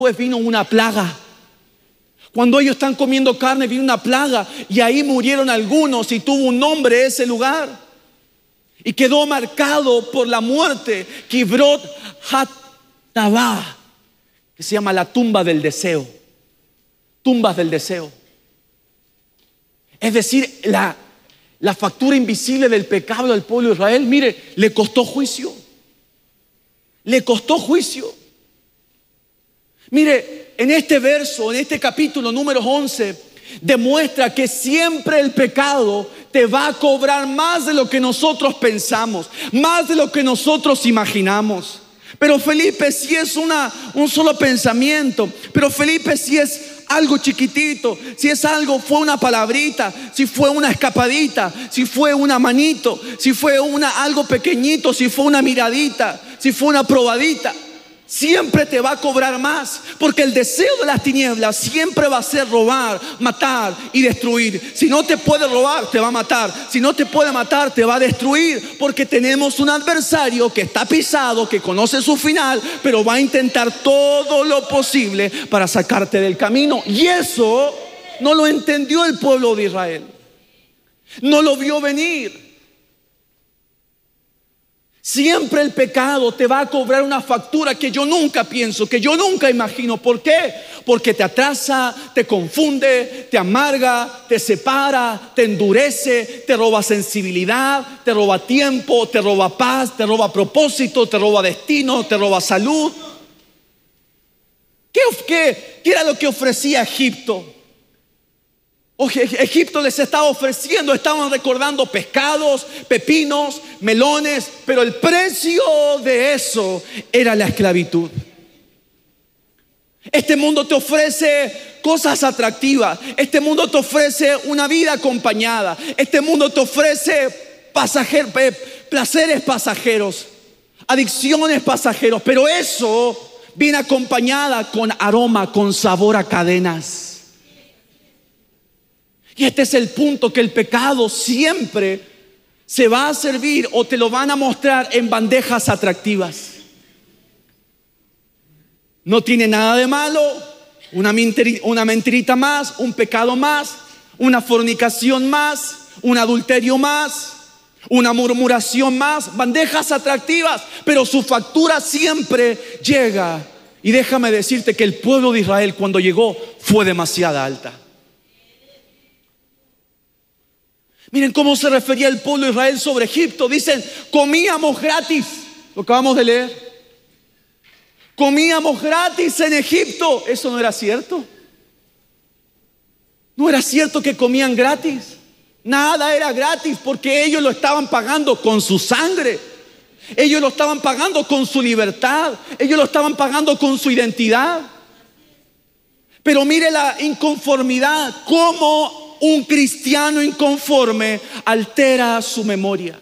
Pues vino una plaga. Cuando ellos están comiendo carne, vino una plaga y ahí murieron algunos y tuvo un nombre ese lugar. Y quedó marcado por la muerte, Kibrot Hattaavah, que se llama la tumba del deseo. Tumbas del deseo. Es decir, la factura invisible del pecado del pueblo de Israel, mire, le costó juicio. Le costó juicio. Mire, en este verso, en este capítulo número 11, demuestra que siempre el pecado te va a cobrar más de lo que nosotros pensamos, más de lo que nosotros imaginamos. Pero Felipe, si es un solo pensamiento, pero Felipe, si es algo chiquitito, si es algo, fue una palabrita, si fue una escapadita, si fue una manito, si fue algo pequeñito, si fue una miradita, si fue una probadita, siempre te va a cobrar más, porque el deseo de las tinieblas siempre va a ser robar, matar y destruir. Si no te puede robar, te va a matar. Si no te puede matar, te va a destruir, porque tenemos un adversario que está pisado, que conoce su final, pero va a intentar todo lo posible para sacarte del camino. Y eso no lo entendió el pueblo de Israel. No lo vio venir. Siempre el pecado te va a cobrar una factura que yo nunca pienso, que yo nunca imagino. ¿Por qué? Porque te atrasa, te confunde, te amarga, te separa, te endurece, te roba sensibilidad, te roba tiempo, te roba paz, te roba propósito, te roba destino, te roba salud. ¿Qué era lo que ofrecía Egipto? Egipto les estaba ofreciendo, estaban recordando pescados, pepinos, melones, pero el precio de eso era la esclavitud. Este mundo te ofrece cosas atractivas, este mundo te ofrece una vida acompañada, este mundo te ofrece placeres pasajeros, adicciones pasajeros, pero eso viene acompañada con aroma, con sabor a cadenas. Y este es el punto, que el pecado siempre se va a servir o te lo van a mostrar en bandejas atractivas. No tiene nada de malo, una mentirita más, un pecado más, una fornicación más, un adulterio más, una murmuración más, bandejas atractivas, pero su factura siempre llega. Y déjame decirte que el pueblo de Israel, cuando llegó, fue demasiado alta. Miren cómo se refería el pueblo de Israel sobre Egipto. Dicen, comíamos gratis. Lo acabamos de leer. Comíamos gratis en Egipto. Eso no era cierto. No era cierto que comían gratis. Nada era gratis, porque ellos lo estaban pagando con su sangre. Ellos lo estaban pagando con su libertad. Ellos lo estaban pagando con su identidad. Pero mire la inconformidad, cómo un cristiano inconforme altera su memoria,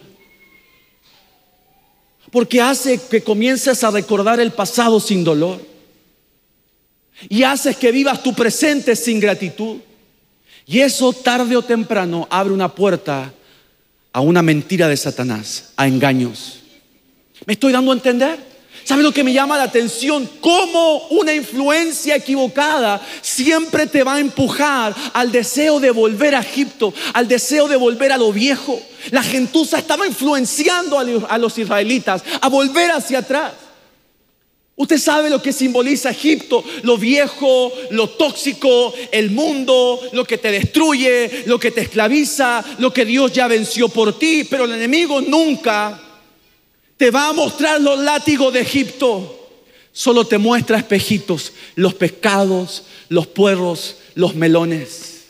porque hace que comiences a recordar el pasado sin dolor y haces que vivas tu presente sin gratitud. Y eso tarde o temprano abre una puerta a una mentira de Satanás, a engaños. ¿Me estoy dando a entender? ¿Sabe lo que me llama la atención? Cómo una influencia equivocada siempre te va a empujar al deseo de volver a Egipto, al deseo de volver a lo viejo. La gentuza estaba influenciando a los israelitas a volver hacia atrás. Usted sabe lo que simboliza Egipto: lo viejo, lo tóxico, el mundo, lo que te destruye, lo que te esclaviza, lo que Dios ya venció por ti. Pero el enemigo nunca te va a mostrar los látigos de Egipto. Solo te muestra espejitos, los pescados, los puerros, los melones.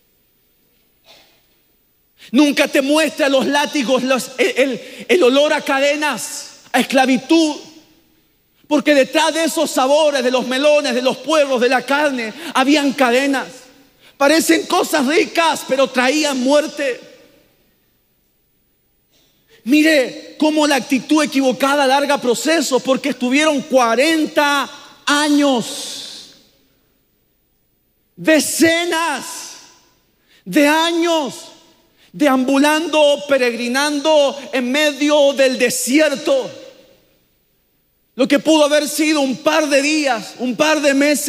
Nunca te muestra los látigos, el olor a cadenas, a esclavitud. Porque detrás de esos sabores, de los melones, de los puerros, de la carne, habían cadenas. Parecen cosas ricas, pero traían muerte. Mire cómo la actitud equivocada alarga procesos, porque estuvieron 40 años, decenas de años, deambulando, peregrinando en medio del desierto. Lo que pudo haber sido un par de días, un par de meses,